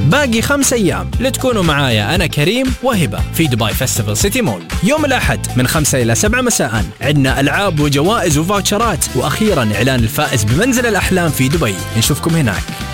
باقي 5 أيام لتكونوا معايا أنا كريم وهبة في دبي فيستيفال سيتي مول. يوم الأحد من 5 إلى 7 مساء عندنا ألعاب وجوائز وفاوتشرات، وأخيرا إعلان الفائز بمنزل الأحلام في دبي. نشوفكم هناك.